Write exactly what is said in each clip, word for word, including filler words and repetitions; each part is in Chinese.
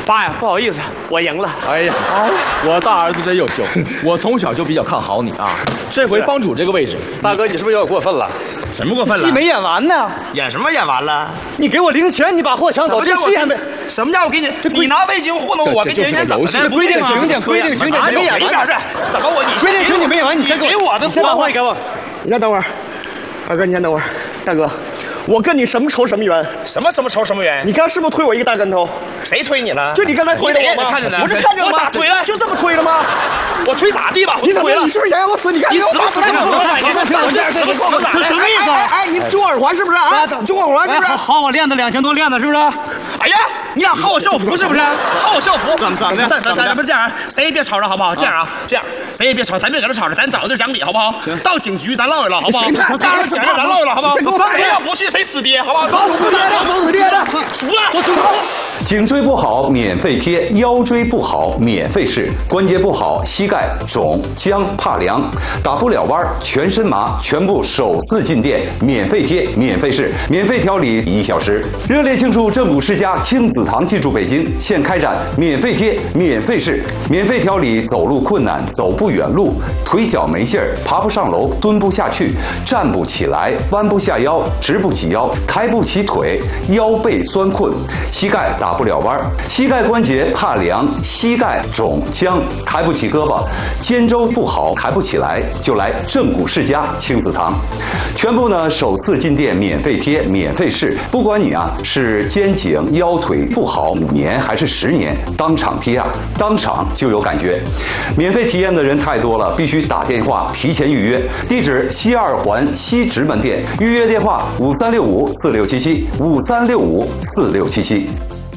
爸呀，不好意思，我赢了。 哎呀，我大儿子真优秀，我从小就比较看好你啊。这回帮主这个位置， 大哥，你是不是有点过分了？ 什么过分了？ 戏没演完呢。 演什么演完了？ 你给我零钱，你把货抢走，这戏还没。 什么叫我给你？你拿味精糊弄我，给你零钱怎么的？ 规定情景，规定情景，你没演完。 一点是？怎么我你规定情景没演完，你先给我的， 先把货给我。你先等会儿，二哥，你先等会儿，大哥。我跟你什么仇什么冤？ 什么什么仇什么冤？ 你刚是不是推我一个大跟头？ 谁推你了？ 就你刚才推的我吗？ 看见了， 我是看见了吗？ 我推了， 就这么推了吗？ 我推咋地吧？ 你怎么？你是不是想让我死？你看你死死死！ 什什么意思？哎，你揪耳环是不是啊？揪耳环是不是？薅我链子两千多链子是不是？ 哎呀，你俩薅我校服是不是？薅我校服？怎么怎么的？咱咱咱们这样，谁也别吵着好不好？这样啊，这样，谁也别吵，咱别搁这吵着，咱找个地儿讲理好不好？到警局咱唠一唠好不好？咱俩讲着咱唠一唠好不好？谁要不去谁死爹好不好？ 走死爹的，走死爹的， 服了，我服了。 颈椎不好免费贴，腰椎不好免费试，关节不好膝盖肿僵怕凉，打不了弯全身麻，全部首次进店免费贴免费试，免费调理一小时。热烈庆祝正骨世家亲子堂进驻北京，现开展免费贴免费试，免费调理走路困难、走不远路、腿脚没劲儿、爬不上楼、蹲不下去、站不起来、弯不下腰、直不起腰、抬不起腿、腰背酸困、膝盖打不了弯、膝盖关节怕凉、膝盖肿僵、抬不起胳膊、肩周不好抬不起来，就来正骨世家亲子堂。全部呢首次进店免费贴免费试，不管你啊是肩颈腰腿不好五年还是十年，当场贴啊，当场就有感觉。免费体验的人太多了，必须打电话提前预约。地址西二环西直门店，预约电话五三六五四六七七五三六五四六七七。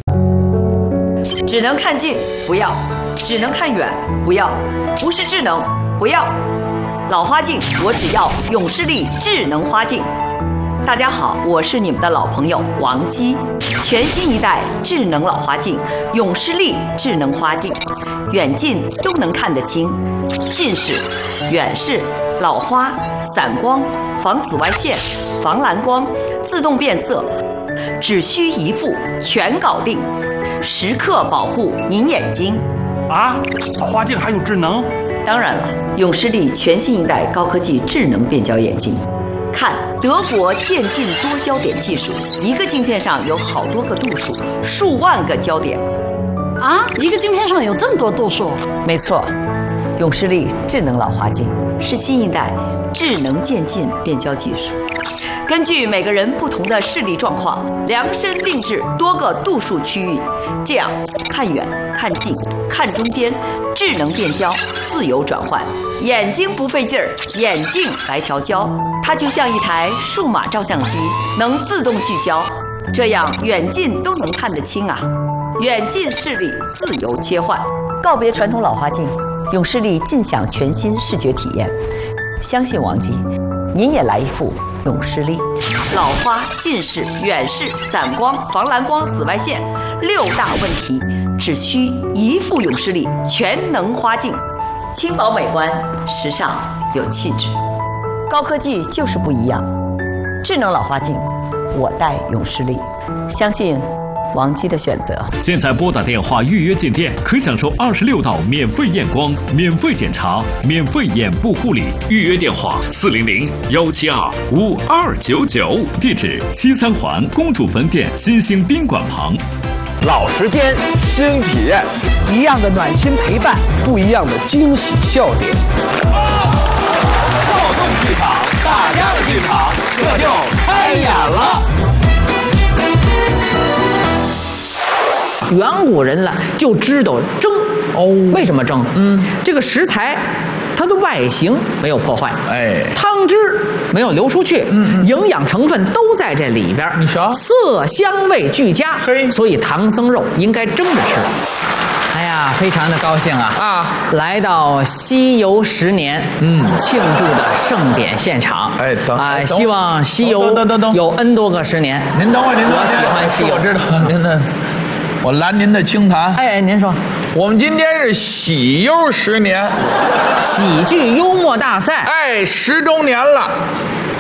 只能看近不要，只能看远不要，不是智能不要。老花镜我只要永视力智能花镜。大家好，我是你们的老朋友王姬。全新一代智能老花镜永视力智能花镜，远近都能看得清，近视、远视、老花、散光、防紫外线、防蓝光、自动变色，只需一副全搞定，时刻保护您眼睛。 啊，老花镜还有智能？ 当然了，永视力全新一代高科技智能变焦眼镜。看德国渐进多焦点技术，一个镜片上有好多个度数，数万个焦点。 啊，一个镜片上有这么多度数？ 没错，永视力智能老花镜是新一代智能渐进变焦技术，根据每个人不同的视力状况，量身定制多个度数区域，这样看远、看近、看中间，智能变焦，自由转换，眼睛不费劲儿，眼镜来调焦。它就像一台数码照相机，能自动聚焦，这样远近都能看得清啊！远近视力自由切换，告别传统老花镜，永视力尽享全新视觉体验。相信王姬，您也来一副永视力。老花、近视、远视、散光、防蓝光、紫外线六大问题，只需一副永视力全能花镜，轻薄美观，时尚有气质。高科技就是不一样，智能老花镜，我戴永视力，相信王姬的选择。 现在拨打电话预约进店，可享受二十六道免费验光、免费检查、免费眼部护理。预约电话：四零零幺七二五二九九。地址：西三环公主坟店新兴宾馆旁。 老时间，新体验，一样的暖心陪伴，不一样的惊喜笑点。 少动剧场，大家的剧场，这就开演了。 远古人了就知道蒸哦，为什么蒸？嗯，这个食材它的外形没有破坏， 哎， 汤汁没有流出去，嗯，营养成分都在这里边。 你瞧， 色香味俱佳，嘿，所以唐僧肉应该蒸着吃。哎呀，非常的高兴啊！啊，来到西游十年，嗯，庆祝的盛典现场。 哎，等啊，希望西游等等等有 N 多个十年。 您等会儿，您我喜欢西游， 我知道您的。我拦您的清谈。 哎，您说， 我们今天是喜忧十年， 喜剧幽默大赛， 哎，十周年了。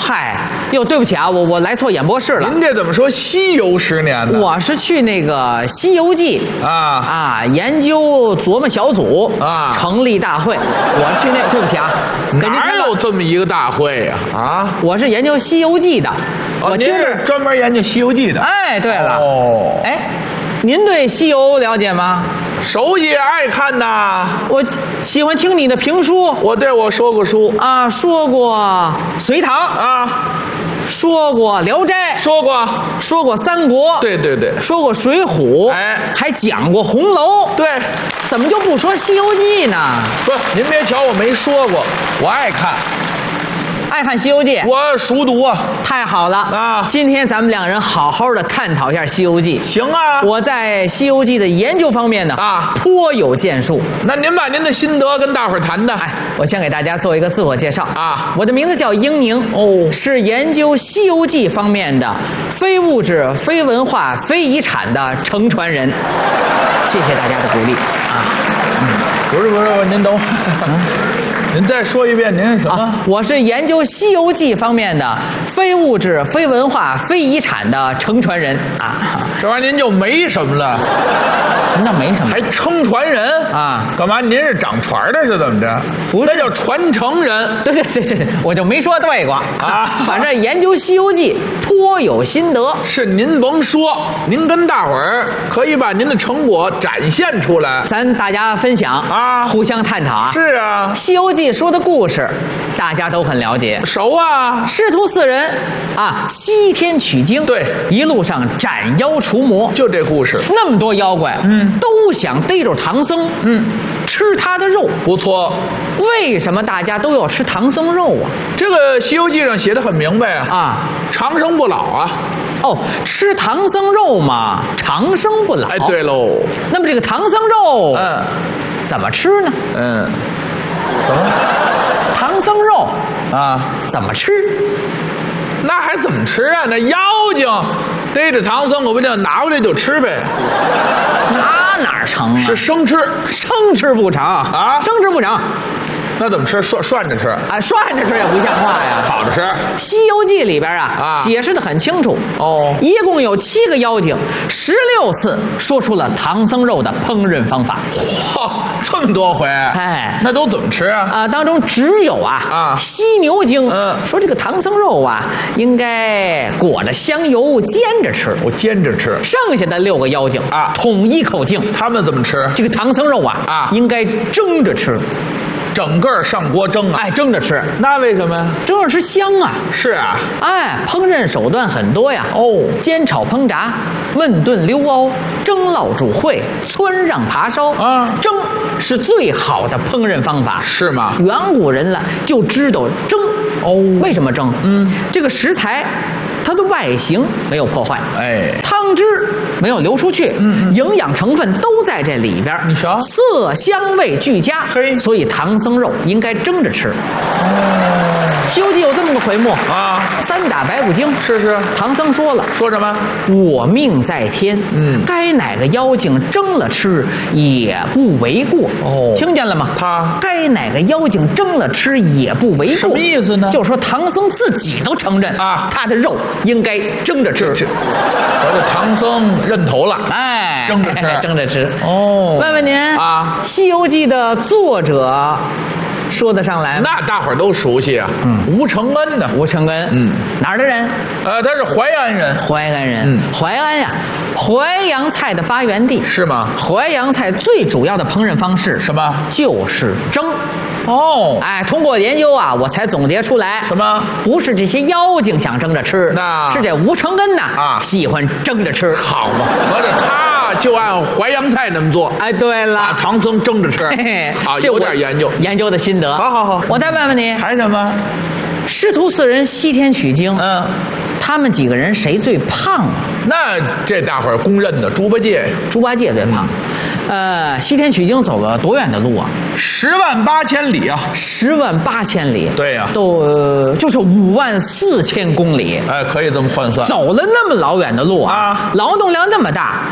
嗨，哟，对不起啊，我我来错演播室了。 您这怎么说西游十年呢？ 我是去那个《西游记》 啊啊研究琢磨小组啊成立大会。我去那，对不起啊， 哪有这么一个大会呀？啊， 我是研究《西游记》的，我听着专门研究《西游记》的。 哎，对了， 哦， 哎，您对西游了解吗？ 熟悉爱看呐， 我喜欢听你的评书。 我对我说过书啊，说过隋唐啊， 说过聊斋， 说过说过三国， 对对对， 说过水浒， 哎， 还讲过红楼， 对， 怎么就不说西游记呢？ 不，您别瞧我没说过，我爱看。 爱看《西游记》， 我熟读啊！ 太好了啊！ 今天咱们两人好好的探讨一下《西游记》。 行啊！ 我在《西游记》的研究方面呢， 啊， 颇有建树。 那您把您的心得跟大伙儿谈谈。 哎，我先给大家做一个自我介绍啊， 我的名字叫英宁， 哦， 是研究《西游记》方面的非物质、非文化、非遗产的承传人。谢谢大家的鼓励啊！ 嗯、不是不是，您等会儿。嗯您再说一遍，您是什么、啊？ 我是研究《西游记》方面的非物质、非文化、非遗产的承传人啊！ 这玩意儿您就没什么了， 那没什么， 还承传人啊？ 干嘛？您是掌传的，是怎么着？ 不是， 那叫传承人。 对对对对，我就没说对过啊！ 反正研究《西游记》颇有心得。 是您甭说，您跟大伙儿可以把您的成果展现出来， 咱大家分享啊， 互相探讨啊。 是啊， 《西游记》说的故事，大家都很了解， 熟啊。 师徒四人啊，西天取经， 对， 一路上斩妖除魔， 就这故事。 那么多妖怪， 嗯， 都想逮着唐僧， 嗯， 吃他的肉。 不错。 为什么大家都要吃唐僧肉啊？ 这个《西游记》上写的很明白啊， 啊， 长生不老啊。 哦，吃唐僧肉嘛，长生不老。 哎，对喽。 那么这个唐僧肉， 嗯， 怎么吃呢？ 嗯，怎么？ 唐僧肉啊， 怎么吃？ 那还怎么吃啊？那妖精逮着唐僧，我不就拿回来就吃呗？ 那哪成啊？ 是生吃， 生吃不成啊？生吃不成。 那怎么吃？涮涮着吃啊？涮着吃也不像话呀！ 烤着吃。《 西游记》里边啊， 啊解释的很清楚哦， 一共有七个妖精，十六次说出了唐僧肉的烹饪方法。 嚯，这么多回！ 哎， 那都怎么吃啊？ 啊，当中只有啊啊犀牛精， 嗯， 说这个唐僧肉啊应该裹着香油煎着吃， 我煎着吃。 剩下的六个妖精啊， 统一口径， 他们怎么吃？ 这个唐僧肉啊啊应该蒸着吃。 整个上锅蒸啊！ 哎，蒸着吃， 那为什么呀？ 蒸着吃香啊！ 是啊， 哎，烹饪手段很多呀。 哦， 煎炒烹炸、焖炖溜熬、蒸烙煮烩、汆让爬烧啊， 蒸是最好的烹饪方法， 是吗？ 远古人了就知道蒸。 哦， 为什么蒸？ 嗯， 这个食材它的外形没有破坏， 哎， 汤汁没有流出去， 嗯嗯， 营养成分都在这里边。 你瞧， 色香味俱佳， 嘿， 所以唐僧肉应该蒸着吃。哦，《西游记》有这么个回目啊， 三打白骨精。 是是， 唐僧说了， 说什么？ 我命在天， 嗯， 该哪个妖精蒸了吃也不为过。 哦， 听见了吗？ 他该哪个妖精蒸了吃也不为过。 什么意思呢？ 就是说唐僧自己都承认啊， 他的肉应该蒸着吃。 合着唐僧认头了， 哎， 蒸着吃， 蒸着吃。 哦， 问问您啊， 《西游记》的作者说得上来吗？ 那大伙儿都熟悉啊，嗯，吴承恩呢？ 吴承恩， 嗯， 哪儿的人？ 呃，他是淮安人。 淮安人， 嗯， 淮安呀，淮扬菜的发源地是吗？ 淮扬菜最主要的烹饪方式什么？ 就是蒸。 哦， 哎，通过研究啊，我才总结出来， 什么？ 不是这些妖精想蒸着吃， 那是这吴承恩呐啊， 喜欢蒸着吃。 好嘛，合着他就按淮扬菜那么做。 哎，对了， 把唐僧蒸着吃， 嘿嘿好，有点研究， 研究的心得。 好好好， 我再问问你， 还什么？ 师徒四人西天取经， 嗯， 他们几个人谁最胖啊？ 那这大伙儿公认的猪八戒， 猪八戒最胖。呃，西天取经走了多远的路啊？ 十万八千里啊！ 十万八千里。 对呀、啊， 都、呃、就是五万四千公里。 哎，可以这么换算。 走了那么老远的路啊， 啊， 劳动量那么大，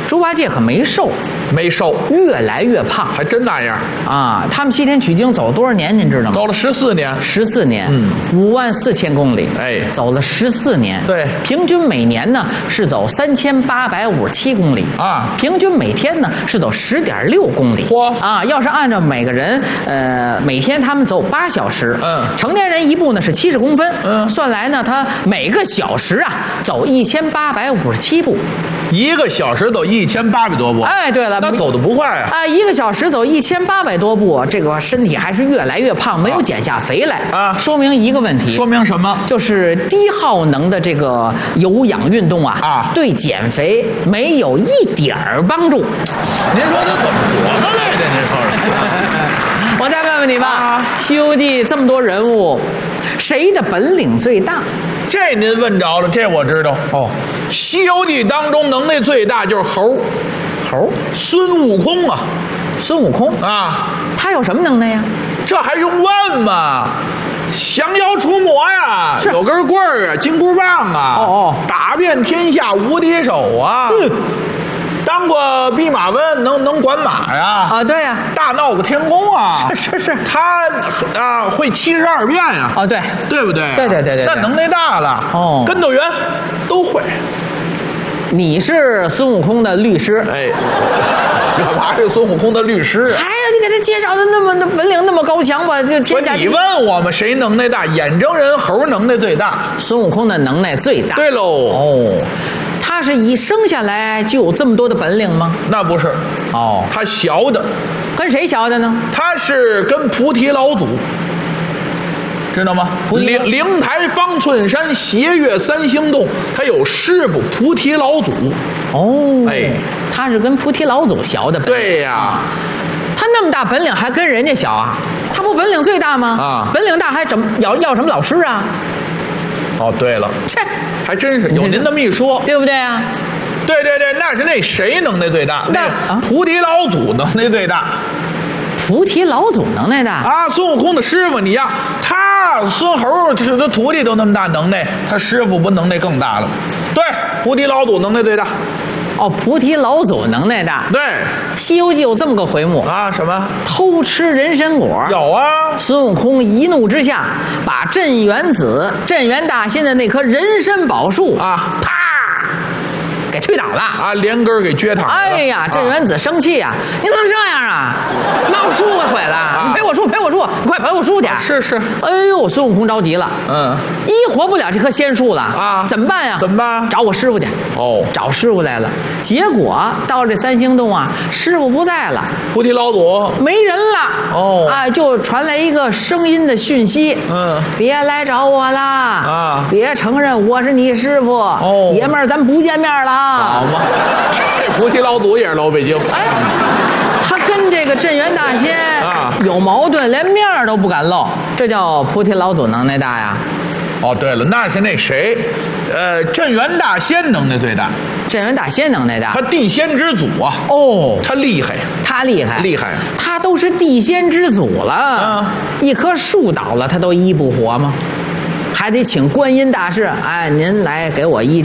猪八戒可没瘦， 没瘦， 越来越胖， 还真那样啊！他们西天取经走了多少年？您知道吗？ 走了十四年， 十四年， 嗯， 五万四千公里， 哎， 走了十四年， 对， 平均每年呢是走三千八百五十七公里啊， 平均每天呢是走十点六公里， 嚯啊！要是按照每个人呃每天他们走八小时， 嗯， 成年人一步呢是七十公分， 嗯， 算来呢他每个小时啊走一千八百五十七步。 一个小时走一千八百多步， 哎，对了， 那走得不快啊！ 啊，一个小时走一千八百多步，这个身体还是越来越胖，没有减下肥来啊， 说明一个问题， 说明什么？ 就是低耗能的这个有氧运动啊， 啊， 对减肥没有一点儿帮助。 您说这怎么琢磨来的？您说说。 我再问问你吧， 啊 《西游记》这么多人物，谁的本领最大？ 这您问着了，这我知道。哦，《西游记》当中能耐最大就是猴， 猴孙悟空啊， 孙悟空啊， 他有什么能耐呀？ 这还用问吗？降妖除魔呀，有根棍儿啊，金箍棒啊， 哦哦， 打遍天下无敌手啊。嗯，当过弼马温，能能管马呀？ 啊，对呀， 大闹个天宫啊！ 是是是， 他啊会七十二变呀！ 啊，对， 对不对？ 对对对对， 那能耐大了哦， 跟斗圆都会。 你是孙悟空的律师， 哎，这还是孙悟空的律师啊？ 哎呀，你给他介绍的那么那本领那么高强吧？就天下你问我们谁能耐大？眼睁人猴能耐最大， 孙悟空的能耐最大。 对喽， 哦。他是一生下来就有这么多的本领吗？ 那不是， 哦， 他学的， 跟谁学的呢？ 他是跟菩提老祖，知道吗？灵灵台方寸山，斜月三星洞，他有师傅菩提老祖。 哦， 哎， 他是跟菩提老祖学的。 对呀， 他那么大本领还跟人家学啊？他不本领最大吗？啊，本领大还怎么要要什么老师啊？ 哦，对了， 切， 还真是有您这么一说， 对不对啊？ 对对对，那是那谁能耐最大？ 那啊，菩提老祖能耐最大。 菩提老祖能耐大啊！孙悟空的师傅，你呀，他孙猴这这徒弟都那么大能耐，他师傅不能耐更大了？对，菩提老祖能耐最大。 哦，菩提老祖能耐大。 对，《 西游记》有这么个回目啊，什么偷吃人参果？ 有啊。 孙悟空一怒之下，把镇元子、镇元大仙的那棵人参宝树啊， 啪给推倒了啊，连根给撅躺了。 哎呀，镇元子生气呀、啊！你怎么这样啊？把我树给毁了！啊、你赔我树，赔我树！你快赔我树去！ 啊、是是。 哎呦，孙悟空着急了， 嗯， 一活不了这棵仙树了啊！ 怎么办呀？ 怎么办？ 找我师傅去。 哦， 找师傅来了。结果到这三星洞啊，师傅不在了， 菩提老祖没人了。 哦， 啊，就传来一个声音的讯息， 嗯， 别来找我啦！ 啊， 别承认我是你师傅。 哦， 爷们儿，咱不见面了。 好嘛，这菩提老祖也是老北京。 哎，他跟这个镇元大仙啊有矛盾，连面都不敢露，这叫菩提老祖能耐大呀。 哦，对了，那是那谁，呃，镇元大仙能耐最大。 镇元大仙能耐大， 他地仙之祖啊。 哦， 他厉害， 他厉害， 厉害， 他都是地仙之祖了。 啊， 一棵树倒了，他都医不活吗？还得请观音大士，哎，您来给我医。